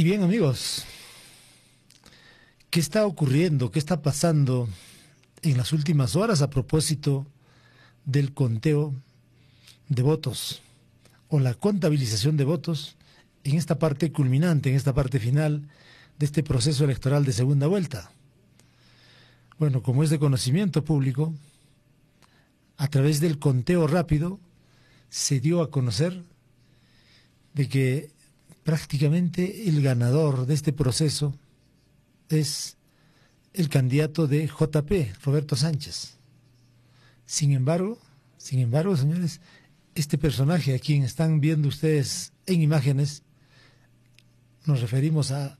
Y bien, amigos, ¿qué está ocurriendo? ¿Qué está pasando en las últimas horas a propósito del conteo de votos o la contabilización de votos en esta parte culminante, en esta parte final de este proceso electoral de segunda vuelta? Bueno, como es de conocimiento público, a través del conteo rápido se dio a conocer de que prácticamente el ganador de este proceso es el candidato de JP, Roberto Sánchez. Sin embargo, señores, este personaje a quien están viendo ustedes en imágenes, nos referimos a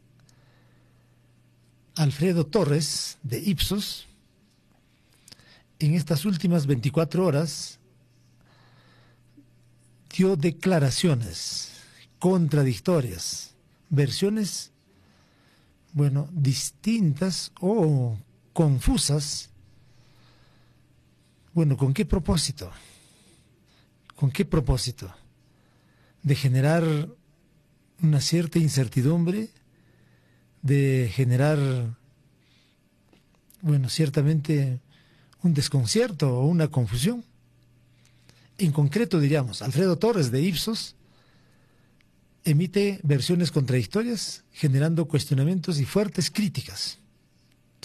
Alfredo Torres de Ipsos. En estas últimas 24 horas dio declaraciones contradictorias, versiones, bueno, distintas o confusas. Bueno, ¿con qué propósito? ¿Con qué propósito? De generar una cierta incertidumbre, de generar, bueno, ciertamente un desconcierto o una confusión. En concreto, diríamos, Alfredo Torres de Ipsos emite versiones contradictorias, generando cuestionamientos y fuertes críticas.